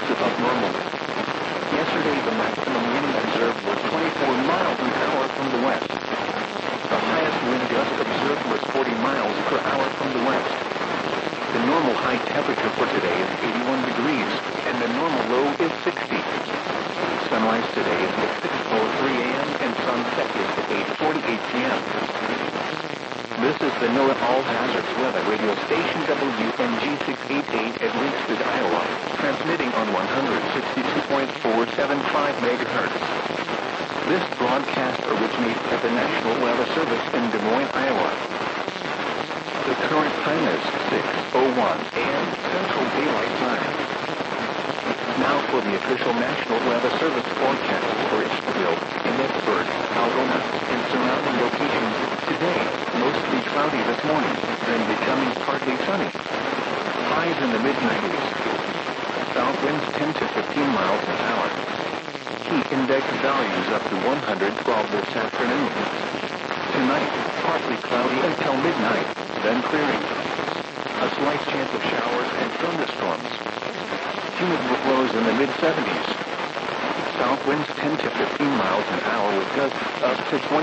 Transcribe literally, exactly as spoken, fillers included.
above normal. Yesterday, the maximum wind observed was twenty-four miles an hour from the west. The highest wind gust observed was forty miles per hour from the west. The normal high temperature for today is eighty-one degrees, and the normal low is sixty. Sunrise today is at six oh three a m and sunset is at eight forty-eight p m This is the NOAA All Hazards Weather Radio Station W N G six eighty-eight at Ringsted, Iowa, transmitting on one sixty-two point four seven five megahertz. This broadcast originates at the National Weather Service in Des Moines, Iowa. The current time is six oh one a m Central Daylight Time. Now for the official National Weather Service forecast for Ishmael, Emmitsburg, Algona, and surrounding locations. Today, mostly cloudy this morning, then becoming partly sunny. Highs in the mid nineties. South winds ten to fifteen miles an hour. Heat index values up to one hundred twelve this afternoon. Tonight, partly cloudy until midnight, then clearing. A slight chance of showers and thunderstorms. Humid lows in the mid seventies. South winds ten to fifteen miles an hour with gusts up to twenty